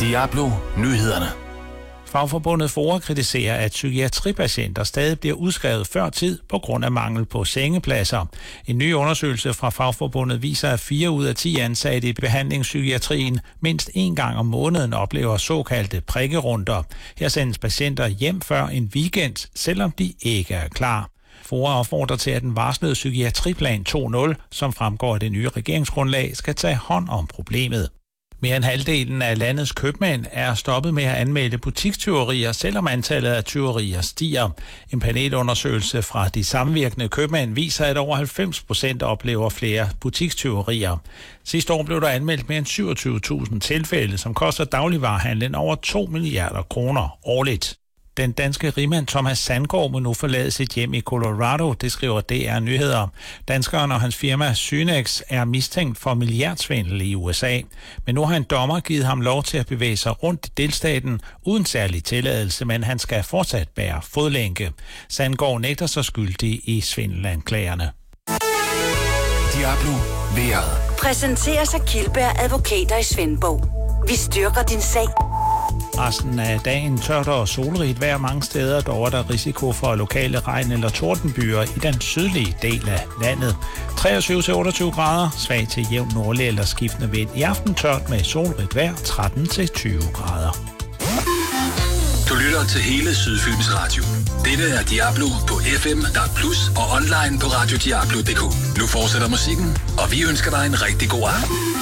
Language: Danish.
Diablo Nyhederne. Fagforbundet FOA kritiserer, at psykiatripatienter stadig bliver udskrevet før tid på grund af mangel på sengepladser. En ny undersøgelse fra Fagforbundet viser, at 4 ud af 10 ansatte i behandlingspsykiatrien mindst 1 gang om måneden oplever såkaldte prikkerunder. Her sendes patienter hjem før en weekend, selvom de ikke er klar. FOA opfordrer til, at den varslede psykiatriplan 2.0, som fremgår af det nye regeringsgrundlag, skal tage hånd om problemet. Mere end halvdelen af landets købmænd er stoppet med at anmelde butikstyverier, selvom antallet af tyverier stiger. En panelundersøgelse fra de samvirkende købmænd viser, at over 90% oplever flere butikstyverier. Sidste år blev der anmeldt mere end 27.000 tilfælde, som koster dagligvarehandlen over 2 milliarder kroner årligt. Den danske rigmand Thomas Sandgaard må nu forlade sit hjem i Colorado, det skriver DR Nyheder. Danskeren og hans firma Synex er mistænkt for milliardsvindel i USA. Men nu har en dommer givet ham lov til at bevæge sig rundt i delstaten uden særlig tilladelse, men han skal fortsat bære fodlænke. Sandgaard nægter sig skyldig i svindelanklagerne. Diablo vejret. Præsenteres af Kildberg Advokater i Svendborg. Vi styrker din sag. Resten af dagen tørt og solrigt vejr mange steder, dog er der risiko for lokale regn- eller tordenbyer i den sydlige del af landet. 23-28 grader, svag til jævn nordlig eller skiftende vind. I aften tørt med solrigt vejr, 13-20 grader. Du lytter til hele Sydfyns Radio. Dette er Diablo på FM, DAB+ og online på radiodiablo.dk. Nu fortsætter musikken, og vi ønsker dig en rigtig god aften.